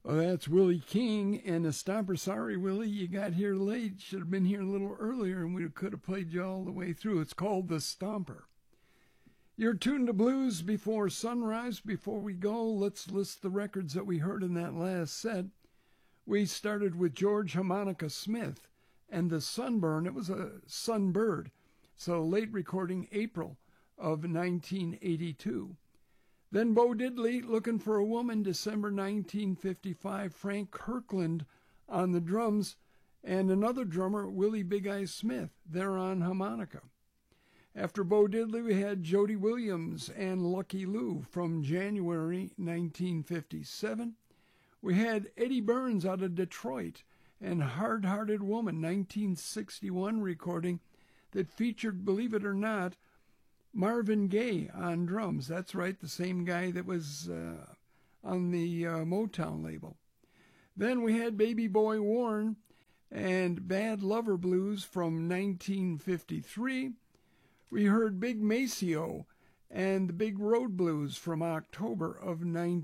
Oh, that's Willie King and the Stomper. Sorry, Willie, you got here late. Should have been here a little earlier and we could have played you all the way through. It's called The Stomper. You're tuned to Blues Before Sunrise. Before we go, let's list the records that we heard in that last set. We started with George Harmonica Smith and The Sunburn. It was a Sunbird, so late recording April of 1982. Then Bo Diddley, Looking for a Woman, December 1955. Frank Kirkland on the drums, and another drummer, Willie Big Eye Smith, there on harmonica. After Bo Diddley, we had Jody Williams and Lucky Lou from January 1957. We had Eddie Burns out of Detroit and Hard Hearted Woman, 1961 recording that featured, believe it or not, Marvin Gaye on drums. That's right, the same guy that was on the Motown label. Then we had Baby Boy Warren and Bad Lover Blues from 1953. We heard Big Maceo and the Big Road Blues from October of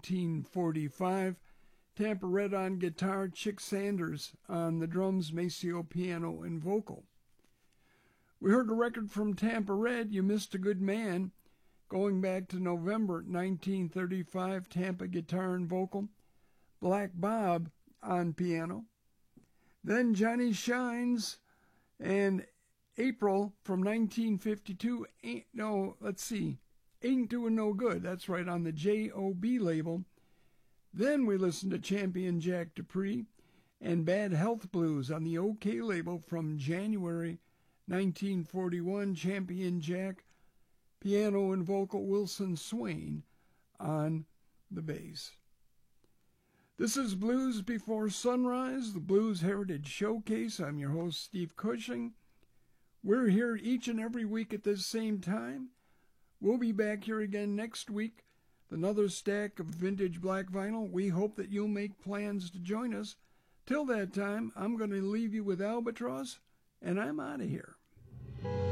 1945. Tampa Red on guitar, Chick Sanders on the drums, Maceo piano and vocal. We heard a record from Tampa Red, You Missed a Good Man, going back to November 1935, Tampa guitar and vocal, Black Bob on piano. Then Johnny Shines and April from 1952, Ain't Doing No Good. That's right, on the J.O.B. label. Then we listened to Champion Jack Dupree and Bad Health Blues on the OK label from January 1941, Champion Jack, piano and vocal, Wilson Swain on the bass. This is Blues Before Sunrise, the Blues Heritage Showcase. I'm your host, Steve Cushing. We're here each and every week at this same time. We'll be back here again next week with another stack of vintage black vinyl. We hope that you'll make plans to join us. Till that time, I'm going to leave you with Albatross, and I'm out of here.